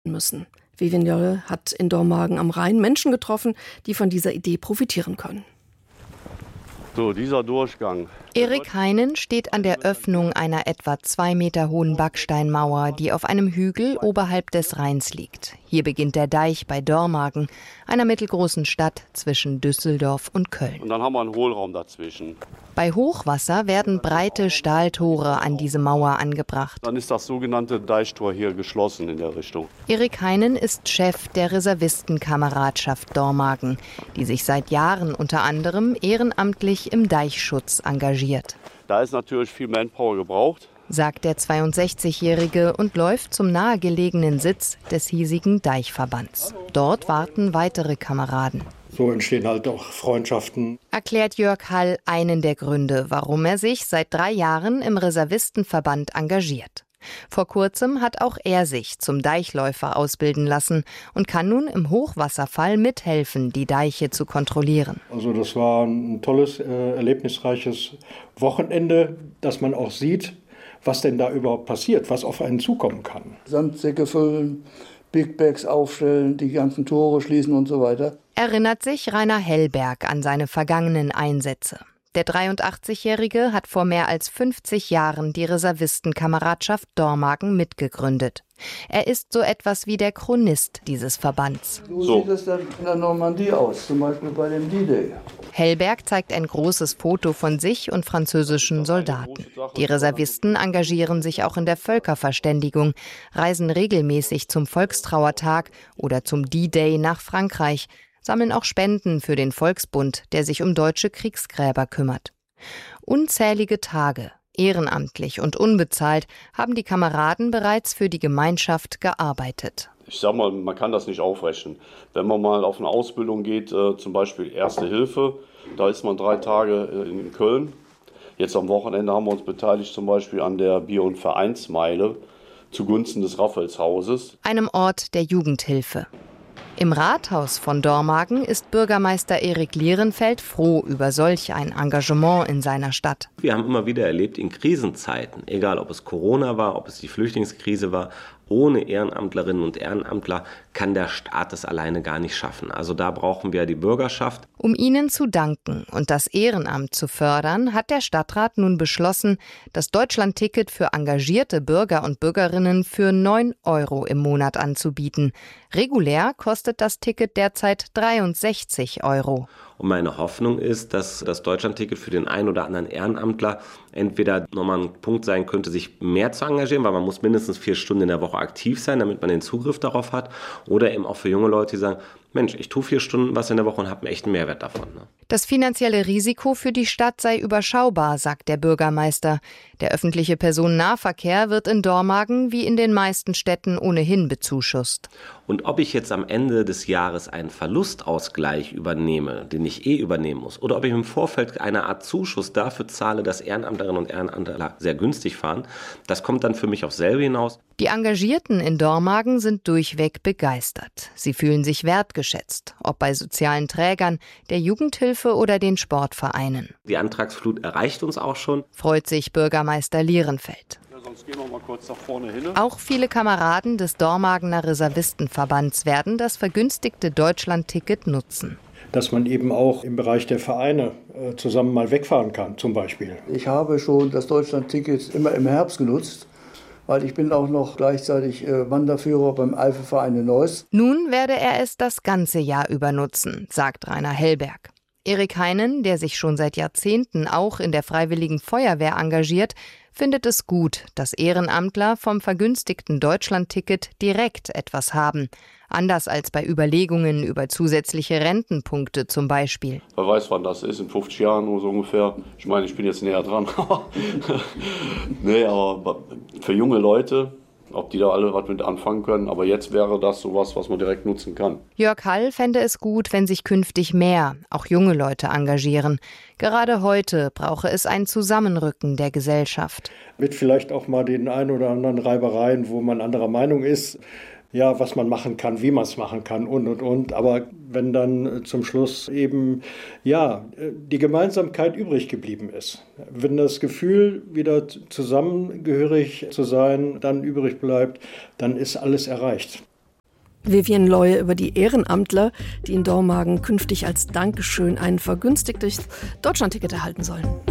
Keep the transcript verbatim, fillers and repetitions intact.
müssen. Vivian Jolle hat in Dormagen am Rhein Menschen getroffen, die von dieser Idee profitieren können. So, dieser Durchgang. Erik Heinen steht an der Öffnung einer etwa zwei Meter hohen Backsteinmauer, die auf einem Hügel oberhalb des Rheins liegt. Hier beginnt der Deich bei Dormagen, einer mittelgroßen Stadt zwischen Düsseldorf und Köln. Und dann haben wir einen Hohlraum dazwischen. Bei Hochwasser werden breite Stahltore an diese Mauer angebracht. Dann ist das sogenannte Deichtor hier geschlossen in der Richtung. Erik Heinen ist Chef der Reservistenkameradschaft Dormagen, die sich seit Jahren unter anderem ehrenamtlich im Deichschutz engagiert. Da ist natürlich viel Manpower gebraucht, sagt der zweiundsechzigjährige und läuft zum nahegelegenen Sitz des hiesigen Deichverbands. Dort warten weitere Kameraden. So entstehen halt auch Freundschaften. Erklärt Jörg Hall einen der Gründe, warum er sich seit drei Jahren im Reservistenverband engagiert. Vor kurzem hat auch er sich zum Deichläufer ausbilden lassen und kann nun im Hochwasserfall mithelfen, die Deiche zu kontrollieren. Also das war ein tolles, äh, erlebnisreiches Wochenende, dass man auch sieht, was denn da überhaupt passiert, was auf einen zukommen kann. Sandsäcke füllen, Big Bags aufstellen, die ganzen Tore schließen und so weiter. Erinnert sich Rainer Hellberg an seine vergangenen Einsätze. Der dreiundachtzigjährige hat vor mehr als fünfzig Jahren die Reservistenkameradschaft Dormagen mitgegründet. Er ist so etwas wie der Chronist dieses Verbands. So, so sieht es dann in der Normandie aus, zum Beispiel bei dem D-Day. Hellberg zeigt ein großes Foto von sich und französischen Soldaten. Die Reservisten engagieren sich auch in der Völkerverständigung, reisen regelmäßig zum Volkstrauertag oder zum D-Day nach Frankreich, sammeln auch Spenden für den Volksbund, der sich um deutsche Kriegsgräber kümmert. Unzählige Tage, ehrenamtlich und unbezahlt, haben die Kameraden bereits für die Gemeinschaft gearbeitet. Ich sag mal, man kann das nicht aufrechnen. Wenn man mal auf eine Ausbildung geht, äh, zum Beispiel Erste Hilfe, da ist man drei Tage äh, in Köln. Jetzt am Wochenende haben wir uns beteiligt zum Beispiel an der Bier- und Vereinsmeile zugunsten des Raphaelshauses. Einem Ort der Jugendhilfe. Im Rathaus von Dormagen ist Bürgermeister Erik Lierenfeld froh über solch ein Engagement in seiner Stadt. Wir haben immer wieder erlebt, in Krisenzeiten, egal ob es Corona war, ob es die Flüchtlingskrise war, ohne Ehrenamtlerinnen und Ehrenamtler kann der Staat es alleine gar nicht schaffen. Also da brauchen wir die Bürgerschaft. Um ihnen zu danken und das Ehrenamt zu fördern, hat der Stadtrat nun beschlossen, das Deutschlandticket für engagierte Bürger und Bürgerinnen für neun Euro im Monat anzubieten. Regulär kostet das Ticket derzeit dreiundsechzig Euro. Und meine Hoffnung ist, dass das Deutschlandticket für den einen oder anderen Ehrenamtler entweder nochmal ein Punkt sein könnte, sich mehr zu engagieren, weil man muss mindestens vier Stunden in der Woche aktiv sein, damit man den Zugriff darauf hat. Oder eben auch für junge Leute, die sagen, Mensch, ich tue vier Stunden was in der Woche und habe einen echten Mehrwert davon. Ne? Das finanzielle Risiko für die Stadt sei überschaubar, sagt der Bürgermeister. Der öffentliche Personennahverkehr wird in Dormagen wie in den meisten Städten ohnehin bezuschusst. Und ob ich jetzt am Ende des Jahres einen Verlustausgleich übernehme, den ich eh übernehmen muss, oder ob ich im Vorfeld eine Art Zuschuss dafür zahle, dass Ehrenamtlerinnen und Ehrenamtler sehr günstig fahren, das kommt dann für mich aufs selbe hinaus. Die Engagierten in Dormagen sind durchweg begeistert. Sie fühlen sich wertgeschätzt, ob bei sozialen Trägern, der Jugendhilfe oder den Sportvereinen. Die Antragsflut erreicht uns auch schon. Freut sich Bürgermeister Lierenfeld. Ja, sonst gehen wir mal kurz nach vorne hin. Auch viele Kameraden des Dormagener Reservistenverbands werden das vergünstigte Deutschlandticket nutzen. Dass man eben auch im Bereich der Vereine äh, zusammen mal wegfahren kann, zum Beispiel. Ich habe schon das Deutschlandticket immer im Herbst genutzt, weil ich bin auch noch gleichzeitig äh, Wanderführer beim Eifelverein in Neuss. Nun werde er es das ganze Jahr über nutzen, sagt Rainer Hellberg. Erik Heinen, der sich schon seit Jahrzehnten auch in der Freiwilligen Feuerwehr engagiert, findet es gut, dass Ehrenamtler vom vergünstigten Deutschlandticket direkt etwas haben. Anders als bei Überlegungen über zusätzliche Rentenpunkte zum Beispiel. Wer weiß, wann das ist, in fünfzig Jahren oder so ungefähr. Ich meine, ich bin jetzt näher dran. Nee, aber für junge Leute, ob die da alle was mit anfangen können, aber jetzt wäre das sowas, was man direkt nutzen kann. Jörg Hall fände es gut, wenn sich künftig mehr, auch junge Leute engagieren. Gerade heute brauche es ein Zusammenrücken der Gesellschaft. Mit vielleicht auch mal den ein oder anderen Reibereien, wo man anderer Meinung ist. Ja, was man machen kann, wie man es machen kann und, und, und. Aber wenn dann zum Schluss eben, ja, die Gemeinsamkeit übrig geblieben ist, wenn das Gefühl, wieder zusammengehörig zu sein, dann übrig bleibt, dann ist alles erreicht. Vivian Leue über die Ehrenamtler, die in Dormagen künftig als Dankeschön ein vergünstigtes Deutschlandticket erhalten sollen.